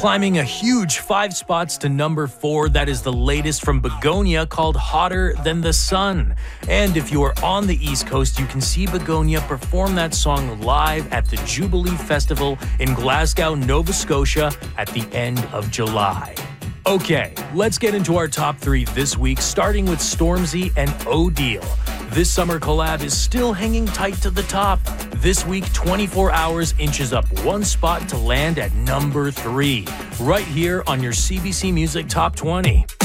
Climbing a huge 5 spots to number 4, that is the latest from Begonia called Hotter Than the Sun. And if you are on the East Coast, you can see Begonia perform that song live at the Jubilee Festival in Glasgow, Nova Scotia at the end of July. Okay, let's get into our top 3 this week, starting with Stormzy and Odile. This summer collab is still hanging tight to the top. This week, 24 Hours inches up 1 spot to land at number 3, right here on your CBC Music Top 20.